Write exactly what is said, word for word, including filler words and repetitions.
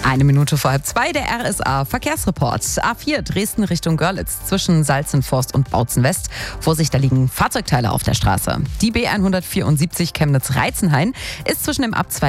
Eine Minute vor halb zwei, der R S A-Verkehrsreport. A vier Dresden Richtung Görlitz zwischen Salzenforst und Bautzen West. Vorsicht, da liegen Fahrzeugteile auf der Straße. Die B hundertvierundsiebzig Chemnitz-Reitzenhain ist zwischen dem Abzweig